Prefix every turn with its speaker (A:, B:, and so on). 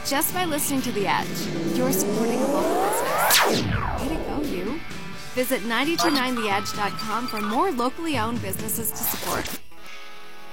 A: Just by listening to The Edge, you're supporting a local business. Way to go, you. Visit 929theedge.com for more locally owned businesses to support.